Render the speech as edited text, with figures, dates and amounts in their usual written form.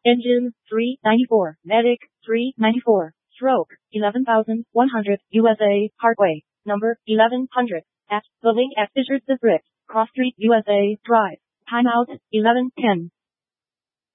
Engine, 394. Medic, 394. Stroke, 11,100. USA, Parkway, number, 1100. At the link at Fisher's District, Cross Street, USA, Drive. Timeout, 11:10.